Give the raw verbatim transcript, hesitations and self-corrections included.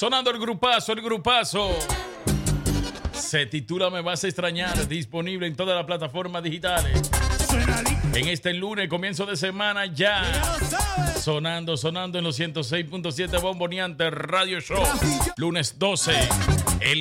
Sonando el grupazo, el grupazo. Se titula Me vas a extrañar, disponible en todas las plataformas digitales. En este lunes, comienzo de semana ya. Sonando, sonando en los ciento seis punto siete Bomboneante Radio Show. Lunes doce.